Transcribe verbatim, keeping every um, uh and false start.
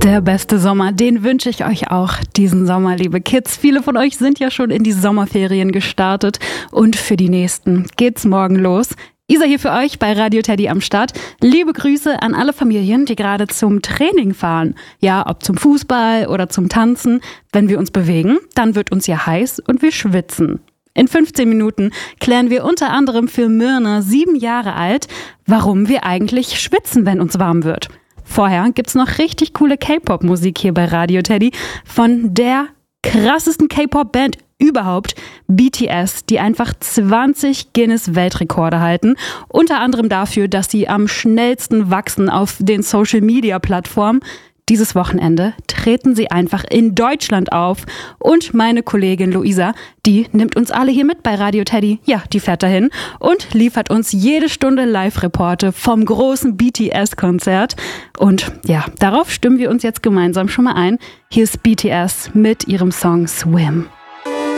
Der beste Sommer, den wünsche ich euch auch diesen Sommer, liebe Kids. Viele von euch sind ja schon in die Sommerferien gestartet und für die nächsten geht's morgen los. Isa hier für euch bei Radio Teddy am Start. Liebe Grüße an alle Familien, die gerade zum Training fahren. Ja, ob zum Fußball oder zum Tanzen. Wenn wir uns bewegen, dann wird uns ja heiß und wir schwitzen. In fünfzehn Minuten klären wir unter anderem für Myrna, sieben Jahre alt, warum wir eigentlich schwitzen, wenn uns warm wird. Vorher gibt's noch richtig coole K-Pop-Musik hier bei Radio Teddy von der krassesten K-Pop-Band überhaupt, B T S, die einfach zwanzig Guinness-Weltrekorde halten. Unter anderem dafür, dass sie am schnellsten wachsen auf den Social-Media-Plattformen. Dieses Wochenende treten sie einfach in Deutschland auf. Und meine Kollegin Luisa, die nimmt uns alle hier mit bei Radio Teddy. Ja, die fährt dahin und liefert uns jede Stunde Live-Reporte vom großen B T S-Konzert. Und ja, darauf stimmen wir uns jetzt gemeinsam schon mal ein. Hier ist B T S mit ihrem Song Swim.